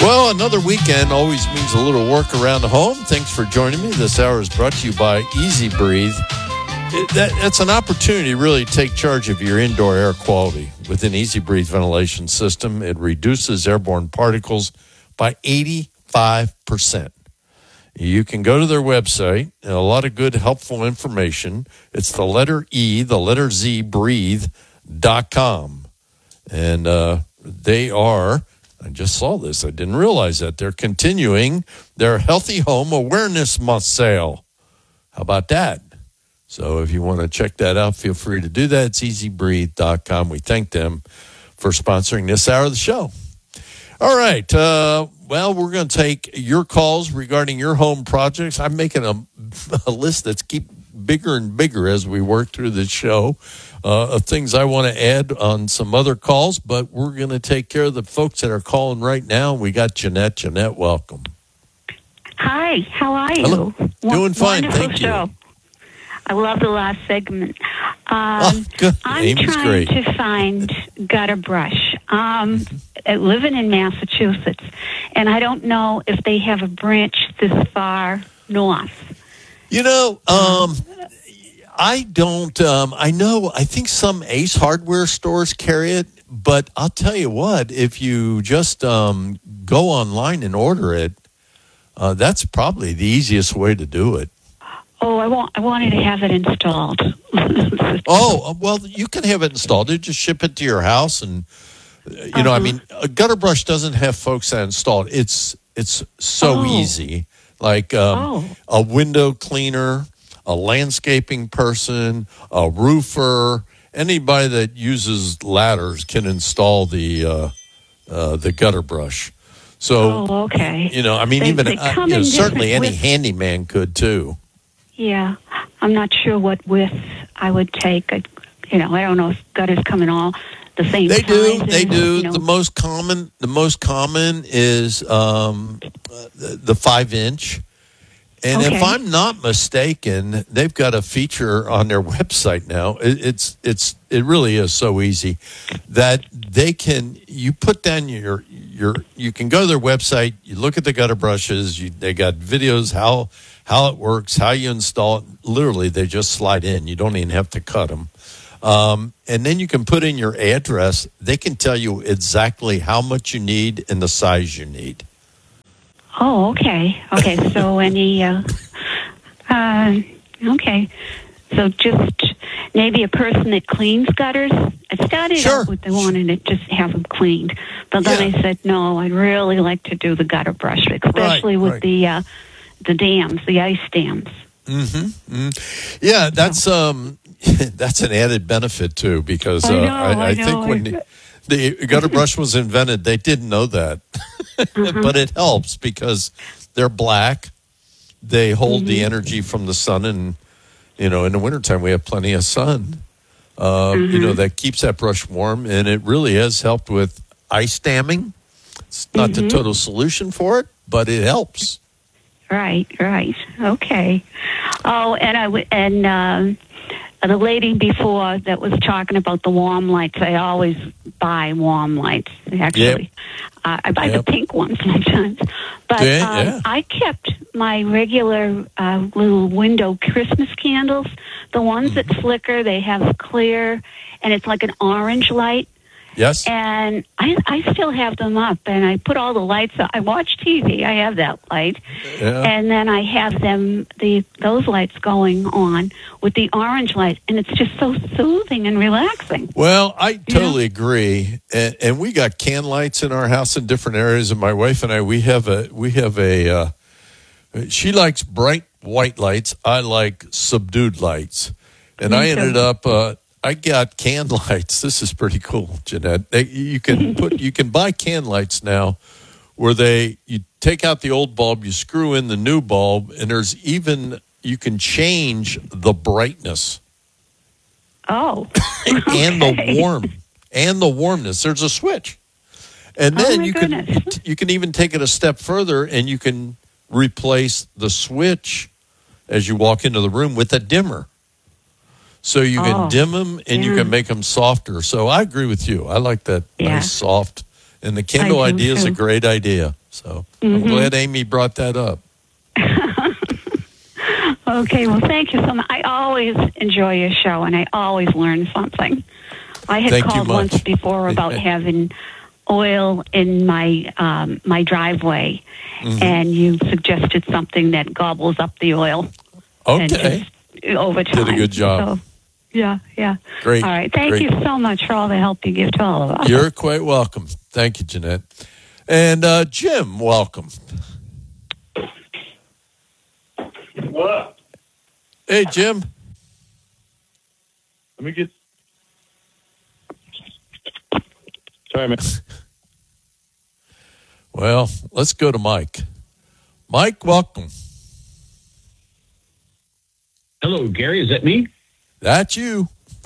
Well, another weekend always means a little work around the home. Thanks for joining me. This hour is brought to you by Easy Breathe. That's an opportunity to really take charge of your indoor air quality. With an Easy Breathe ventilation system, it reduces airborne particles by 85%. You can go to their website, and a lot of good, helpful information. It's the letter E, the letter Z, breathe.com. And they are... I just saw this. I didn't realize that. They're continuing their Healthy Home Awareness Month sale. How about that? So if you want to check that out, feel free to do that. It's easybreathe.com. We thank them for sponsoring this hour of the show. All right. Well, we're going to take your calls regarding your home projects. I'm making a list that's keep bigger and bigger as we work through the show. Of things I want to add on some other calls, but we're going to take care of the folks that are calling right now. We got Jeanette. Jeanette, welcome. Hi, how are you? Hello. Doing fine, wonderful thank show. you. I love the last segment. Good. I'm Amy's trying great. to find gutter brush. Living in Massachusetts, and I don't know if they have a branch this far north. You know, I don't, I think some Ace Hardware stores carry it, but I'll tell you what, if you just go online and order it, that's probably the easiest way to do it. Oh, I wanted to have it installed. Oh, well, you can have it installed. You just ship it to your house, and, I mean, a gutter brush doesn't have folks that install it. It's so easy. Like a window cleaner, a landscaping person, a roofer, anybody that uses ladders can install the gutter brush. So, okay. I mean, They come in certainly any different widths. handyman could too. Yeah, I'm not sure what width I would take. I don't know if gutters come in all the same They do. sizes, They do. The most common is the 5-inch. And if I'm not mistaken, they've got a feature on their website now. It really is so easy that you put down you can go to their website, you look at the gutter brushes, they got videos how it works, how you install it. Literally, they just slide in. You don't even have to cut them. And then you can put in your address. They can tell you exactly how much you need and the size you need. Oh, okay. Okay, so okay. So just maybe a person that cleans gutters. I started out with they wanted to just have them cleaned. But then I said, no, I'd really like to do the gutter brush, especially with the dams, the ice dams. Mm-hmm. Yeah, that's that's an added benefit, too, because I think when the gutter brush was invented, they didn't know that. But it helps because they're black. They hold the energy from the sun, and, in the wintertime, we have plenty of sun. That keeps that brush warm, and it really has helped with ice damming. It's not the total solution for it, but it helps. Right. Okay. Oh, and the lady before that was talking about the warm lights. I always buy warm lights, actually. I buy the pink ones sometimes. But I kept my regular little window Christmas candles, the ones that flicker, they have clear, and it's like an orange light. Yes. And I still have them up, and I put all the lights up. I watch TV. I have that light. Yeah. And then I have those lights going on with the orange light, and it's just so soothing and relaxing. Well, I totally agree. And we got can lights in our house in different areas, and my wife and I, we have a she likes bright white lights. I like subdued lights. And I ended up I got can lights. This is pretty cool, Jeanette. You can buy can lights now where you take out the old bulb, you screw in the new bulb, and you can change the brightness. Oh. and the warmness. There's a switch. And then you can even take it a step further, and you can replace the switch as you walk into the room with a dimmer. So you can dim them and you can make them softer. So I agree with you. I like that nice soft. And the candle idea is a great idea. So I'm glad Amy brought that up. Okay, well, thank you so much. I always enjoy your show, and I always learn something. I had Thank you called much. once before about having oil in my my driveway, and you suggested something that gobbles up the oil. And Okay. just over time. Did a good job. So, yeah. Great. All right. Thank Great. you so much for all the help you give to all of us. You're quite welcome. Thank you, Jeanette. And Jim, welcome. What? Hey, Jim. Let me get. Sorry, man. Well, let's go to Mike. Mike, welcome. Hello, Gary. Is that me? That's you.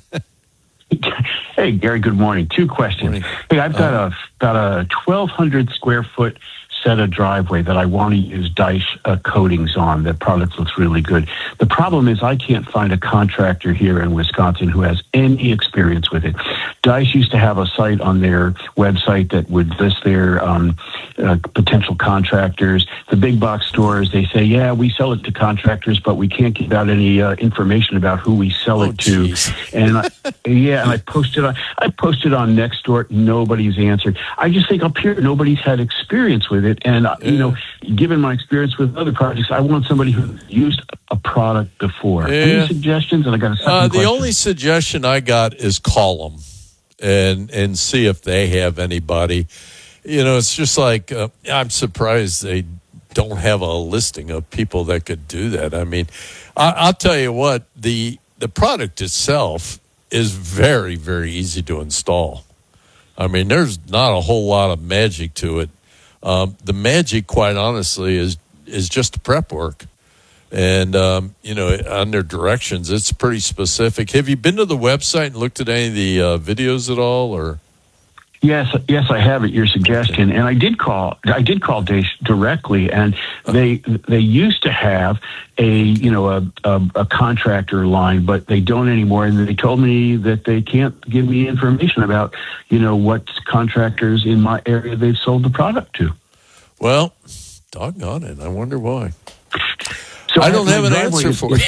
Hey, Gary. Good morning. Two questions. Morning. Hey, I've got a 1,200 square foot set of driveway that I want to use Dice coatings on. The product looks really good. The problem is I can't find a contractor here in Wisconsin who has any experience with it. Dice used to have a site on their website that would list their potential contractors. The big box stores, they say, yeah, we sell it to contractors, but we can't give out any information about who we sell it to. Geez. And I posted on Nextdoor. Nobody's answered. I just think up here nobody's had experience with it. And given my experience with other projects, I want somebody who's used a product before. Yeah. Any suggestions? And I got a second The question. only suggestion I got is call them and see if they have anybody. It's just like I'm surprised they don't have a listing of people that could do that. I mean, I'll tell you what, the product itself is very, very easy to install. I mean, there's not a whole lot of magic to it. The magic, quite honestly, is just the prep work. And, on their directions, it's pretty specific. Have you been to the website and looked at any of the videos at all? Or Yes, I have at your suggestion, and I did call Dish directly, and they used to have a contractor line, but they don't anymore, and they told me that they can't give me information about what contractors in my area they've sold the product to. Well, doggone it, I wonder why. So I don't have an driveway answer for you.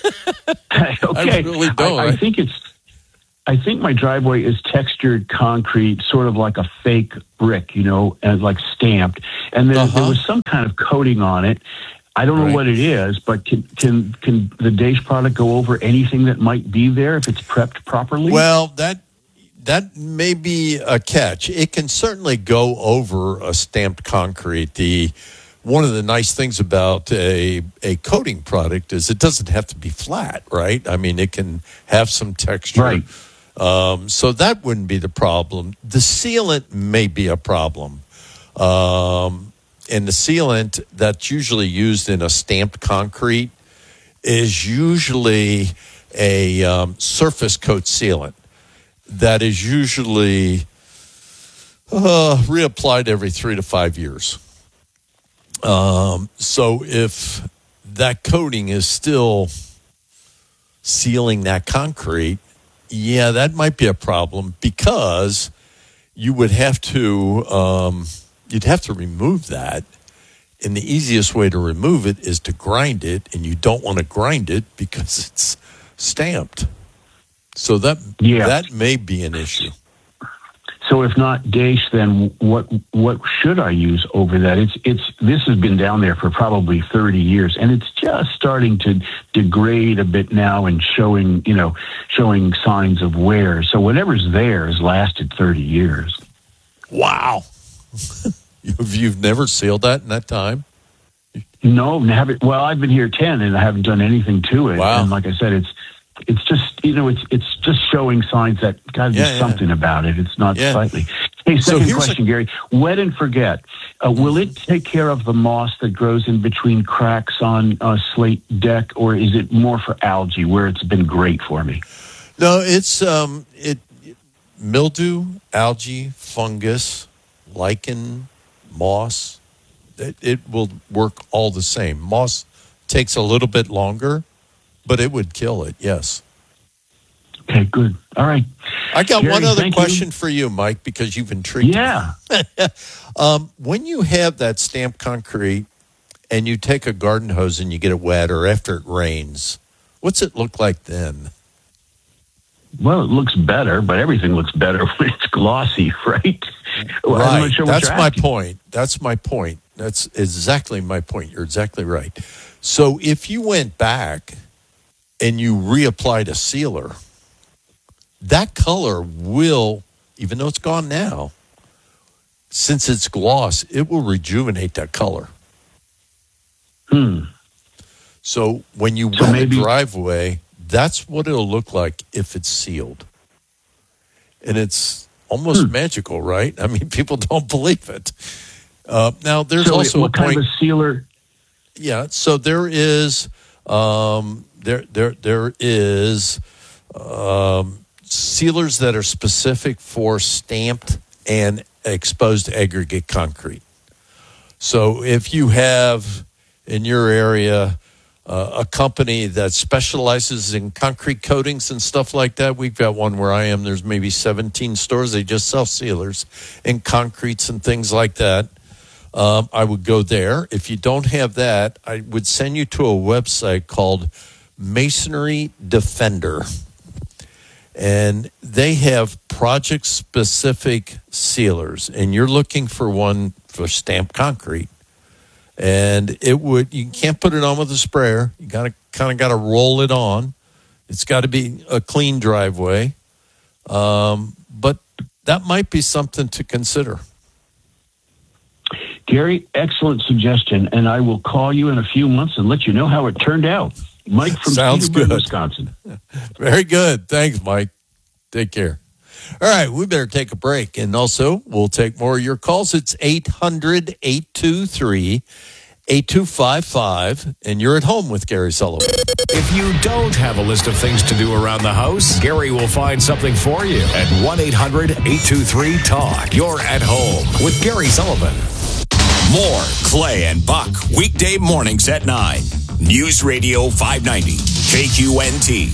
Okay, I really don't. I think my driveway is textured concrete, sort of like a fake brick, and like stamped. And there was some kind of coating on it. I don't know what it is, but can the Dish product go over anything that might be there if it's prepped properly? Well, that may be a catch. It can certainly go over a stamped concrete. One of the nice things about a coating product is it doesn't have to be flat, right? I mean, it can have some texture. Right. So that wouldn't be the problem. The sealant may be a problem. And the sealant that's usually used in a stamped concrete is usually a surface coat sealant that is usually reapplied every 3 to 5 years. So if that coating is still sealing that concrete, yeah, that might be a problem because you would have to remove that. And the easiest way to remove it is to grind it, and you don't want to grind it because it's stamped. So that may be an issue. So if not Dish, then what should I use over that? This has been down there for probably 30 years, and it's just starting to degrade a bit now and showing signs of wear. So whatever's there has lasted 30 years. Wow. You've never sealed that in that time? No, haven't. Well, I've been here 10 and I haven't done anything to it. Wow. And like I said, it's just it's just showing signs that got to do something about it. It's not slightly. Hey, second question, Gary. Wet and forget. Will it take care of the moss that grows in between cracks on a slate deck, or is it more for algae, where it's been great for me? No, it's mildew, algae, fungus, lichen, moss. It will work all the same. Moss takes a little bit longer, but it would kill it, yes. Okay, good. All right. I got Gary, one other thank you. question for you, Mike, because you've intrigued Yeah. me. When you have that stamped concrete and you take a garden hose and you get it wet, or after it rains, what's it look like then? Well, it looks better, but everything looks better when it's glossy, right? Well, I'm Right. not sure what That's you're my asking. point. That's my point. That's exactly my point. You're exactly right. So if you went back and you reapplied a sealer, that color will, even though it's gone now, since it's gloss, it will rejuvenate that color. So when you wet a driveway, that's what it'll look like if it's sealed. And it's almost magical, right? I mean, people don't believe it. Now, there's also what a point. kind of a sealer? Yeah, so there is there is sealers that are specific for stamped and exposed aggregate concrete. So if you have in your area a company that specializes in concrete coatings and stuff like that, we've got one where I am. There's maybe 17 stores. They just sell sealers and concretes and things like that. I would go there. If you don't have that, I would send you to a website called Masonry Defender. And they have project-specific sealers. And you're looking for one for stamped concrete. And you can't put it on with a sprayer. You got to roll it on. It's got to be a clean driveway. But that might be something to consider. Gary, excellent suggestion, and I will call you in a few months and let you know how it turned out. Mike from Sounds Cedarburg, good. Wisconsin. Very good. Thanks, Mike. Take care. All right, we better take a break. And also, we'll take more of your calls. It's 800-823-8255, and you're at home with Gary Sullivan. If you don't have a list of things to do around the house, Gary will find something for you at 1-800-823-TALK. You're at home with Gary Sullivan. More Clay and Buck weekday mornings at 9. News Radio 590 KQNT.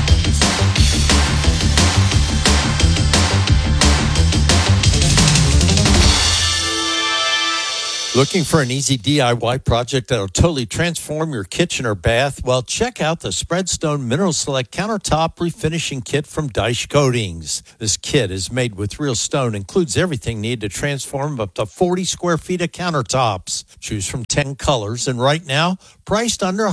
Looking for an easy DIY project that'll totally transform your kitchen or bath? Well, check out the Spreadstone Mineral Select Countertop Refinishing Kit from Dyche Coatings. This kit is made with real stone, includes everything needed to transform up to 40 square feet of countertops. Choose from 10 colors, and right now, priced under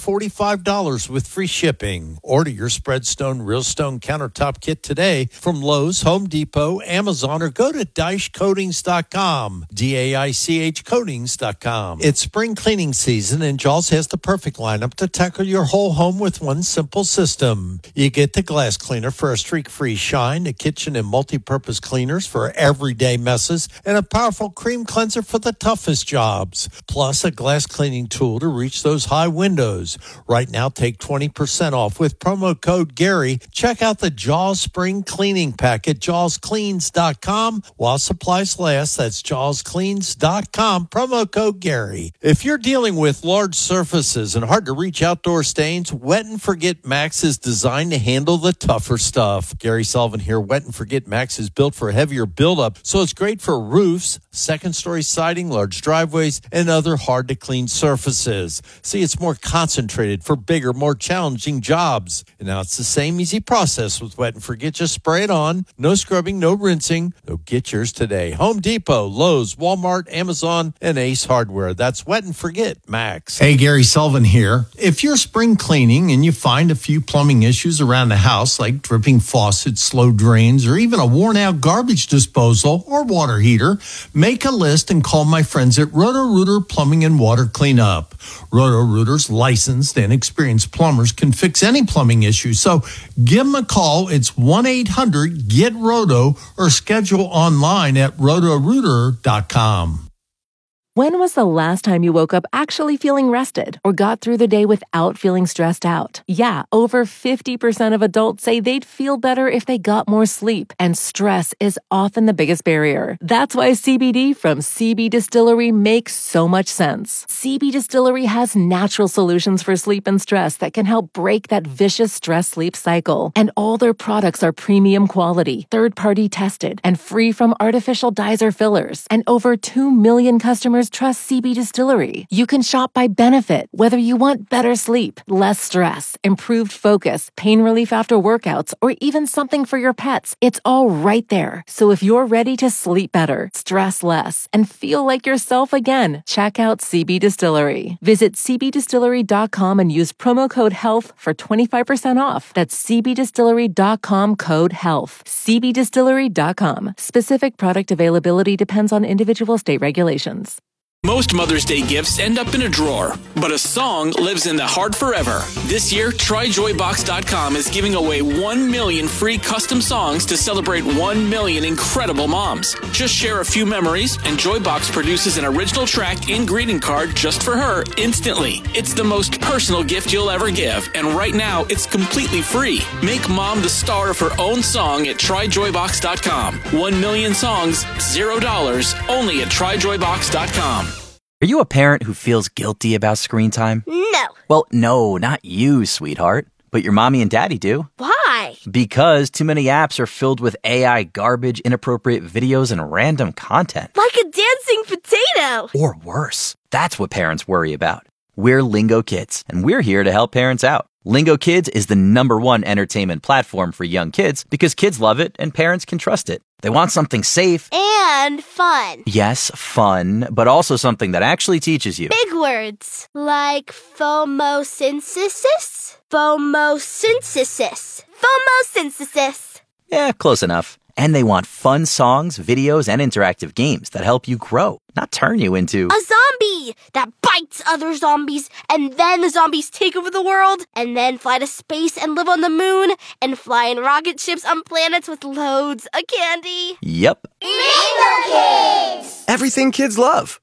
$145 with free shipping. Order your Spreadstone Real Stone Countertop Kit today from Lowe's, Home Depot, Amazon, or go to DycheCoatings.com. DAICH Coatings.com. It's spring cleaning season, and Jaws has the perfect lineup to tackle your whole home with one simple system. You get the glass cleaner for a streak-free shine, the kitchen and multi-purpose cleaners for everyday messes, and a powerful cream cleanser for the toughest jobs. Plus, a glass cleaning tool to reach those high windows. Right now, take 20% off with promo code Gary. Check out the Jaws Spring Cleaning Pack at JawsCleans.com. While supplies last, that's JawsCleans.com. Promo code Gary. If you're dealing with large surfaces and hard to reach outdoor stains, Wet and Forget Max is designed to handle the tougher stuff. Gary Sullivan here. Wet and Forget Max is built for heavier buildup, so it's great for roofs, second-story siding, large driveways, and other hard-to-clean surfaces. See, it's more concentrated for bigger, more challenging jobs. And now it's the same easy process with Wet and Forget. Just spray it on. No scrubbing, no rinsing. So get yours today. Home Depot, Lowe's, Walmart, Amazon, and Ace Hardware. That's Wet and Forget Max. Hey, Gary Sullivan here. If you're spring cleaning and you find a few plumbing issues around the house, like dripping faucets, slow drains, or even a worn-out garbage disposal or water heater, make a list and call my friends at Roto-Rooter Plumbing and Water Cleanup. Roto-Rooter's licensed and experienced plumbers can fix any plumbing issue, so give them a call. It's 1-800-GET-ROTO or schedule online at rotorooter.com. When was the last time you woke up actually feeling rested or got through the day without feeling stressed out? Yeah, over 50% of adults say they'd feel better if they got more sleep, and stress is often the biggest barrier. That's why CBD from CB Distillery makes so much sense. CB Distillery has natural solutions for sleep and stress that can help break that vicious stress-sleep cycle. And all their products are premium quality, third-party tested, and free from artificial dyes or fillers. And over 2 million customers trust CB Distillery. You can shop by benefit, whether you want better sleep, less stress, improved focus, pain relief after workouts, or even something for your pets. It's all right there. So if you're ready to sleep better, stress less, and feel like yourself again, check out CB Distillery. Visit cbdistillery.com and use promo code HEALTH for 25% off. That's cbdistillery.com code HEALTH. cbdistillery.com. Specific product availability depends on individual state regulations. Most Mother's Day gifts end up in a drawer, but a song lives in the heart forever. This year, TryJoyBox.com is giving away 1 million free custom songs to celebrate 1 million incredible moms. Just share a few memories, and Joybox produces an original track and greeting card just for her instantly. It's the most personal gift you'll ever give, and right now, it's completely free. Make mom the star of her own song at TryJoyBox.com. 1 million songs, $0, only at TryJoyBox.com. Are you a parent who feels guilty about screen time? No. Well, no, not you, sweetheart. But your mommy and daddy do. Why? Because too many apps are filled with AI garbage, inappropriate videos, and random content. Like a dancing potato. Or worse. That's what parents worry about. We're Lingo Kids, and we're here to help parents out. Lingo Kids is the #1 entertainment platform for young kids because kids love it and parents can trust it. They want something safe. And fun. Yes, fun, but also something that actually teaches you. Big words. Like phomosynthesis? Phomosynthesis. Phomosynthesis. Yeah, close enough. And they want fun songs, videos, and interactive games that help you grow, not turn you into a zombie that bites other zombies, and then the zombies take over the world, and then fly to space and live on the moon, and fly in rocket ships on planets with loads of candy. Yep. Lingo Kids! Everything kids love.